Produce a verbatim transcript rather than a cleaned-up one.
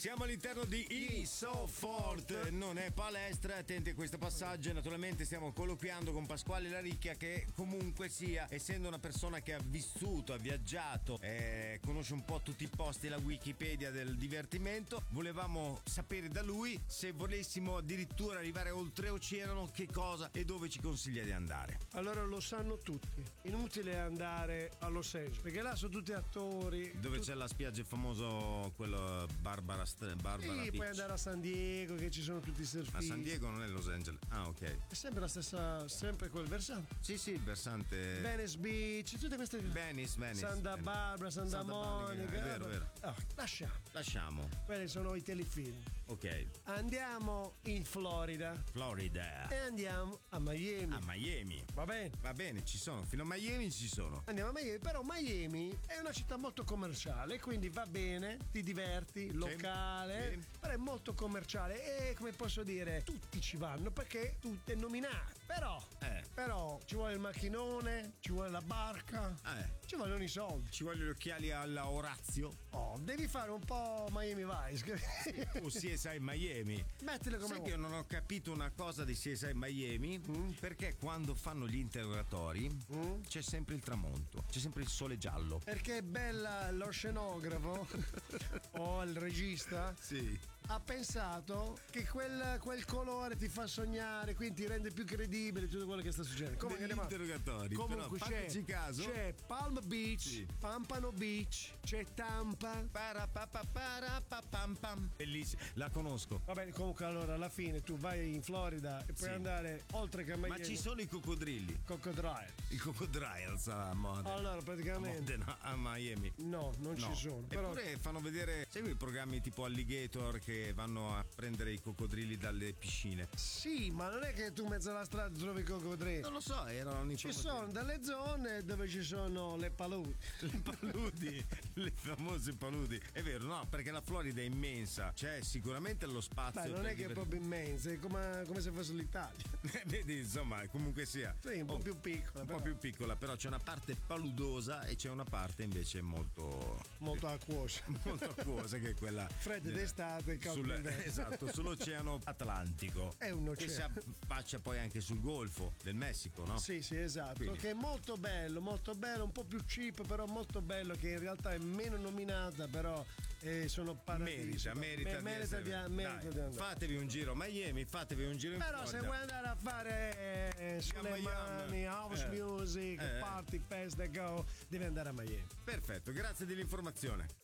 Siamo all'interno di I So Fort, non è palestra, attenti a questo passaggio. Naturalmente stiamo colloquiando con Pasquale Laricchia, che comunque sia, essendo una persona che ha vissuto, ha viaggiato, eh, conosce un po' tutti i posti, la Wikipedia del divertimento, volevamo sapere da lui se volessimo addirittura arrivare oltreoceano, che cosa e dove ci consiglia di andare. Allora lo sanno tutti, inutile andare a Los Angeles perché là sono tutti attori. Dove tut- c'è la spiaggia il famoso quello Barbara Barbara Sì, Beach. puoi andare a San Diego che ci sono tutti i surfisti. A San Diego non è Los Angeles. Ah, ok. È sempre la stessa, sempre quel versante. Sì, sì, il versante. Venice Beach, tutte queste. Venice, Venice. Santa Barbara, Santa, Santa Monica. Monica, è vero, è vero. Oh, lasciamo. Lasciamo. Quelli sono i telefilm. Ok. Andiamo in Florida. Florida. E andiamo a Miami. A Miami. Va bene? Va bene, ci sono. Fino a Miami ci sono. Andiamo a Miami, però Miami è una città molto commerciale, quindi va bene, ti diverti, locale, sì. però è molto commerciale e come posso dire, tutti ci vanno perché tutto è nominato. Però, Eh. però ci vuole il macchinone, ci vuole la barca, Eh. ci vogliono i soldi. Ci vogliono gli occhiali alla Orazio. Oh, devi fare un po' Miami Vice. O C S I Miami. Mettile come Sai vuoi. che io non ho capito una cosa di C S I Miami? Mm. Perché quando fanno gli interrogatori Mm. c'è sempre il tramonto, c'è sempre il sole giallo. Perché è bella lo scenografo o il regista Sì. ha pensato che quel, quel colore ti fa sognare, quindi ti rende più credibile tutto quello che sta succedendo. Comunque, Degli andiamo- interrogatori. Comunque Però c'è, fateci caso. c'è Palm Beach, Sì. Pampano Beach, c'è Tampa. Para pa pa para pa pam pam. Bellissima, la conosco. Va bene, comunque allora alla fine tu vai in Florida e puoi Sì. andare oltre che a Miami. Ma ci sono i coccodrilli. Coccodrile. Il coccodrile sarà a moda. Allora praticamente no, a Miami. no, non No. ci sono. Però Eppure fanno vedere, segui i programmi tipo Alligator che vanno a prendere i coccodrilli dalle piscine. sì, ma non è che tu in mezzo alla strada trovi i coccodrilli. Non lo so, erano Ci sono delle zone dove ci sono le paludi. le paludi, le famose paludi. È vero, no, perché la Florida è immensa. C'è sicuramente lo spazio. Beh, non per è che è diver- proprio immensa, è come, come se fosse l'Italia. Vedi, insomma, comunque sia. Sì, un po' più piccola. Un però. po' più piccola, però c'è una parte paludosa e c'è una parte invece molto Molto acquosa. molto acquosa, che è quella Fredda d'estate e calda sul, d'inverno. esatto, sull'oceano Atlantico. È un Che si oceano. affaccia poi anche sul Golfo del Messico, no? Sì, sì, esatto. Quindi- Che è molto bello, molto bello, un po' più cheap, però molto bello, che in realtà è meno nominata, però eh, sono paradisi. Merita, merita, Me- di merita essere- di, merita Dai, di andare. fatevi un giro a Miami, fatevi un giro in Però se Florida. vuoi andare a fare eh, sulle Yam, mani, yam. house Eh. music, Eh. party, fest, go, devi andare a Miami. Perfetto, grazie dell'informazione.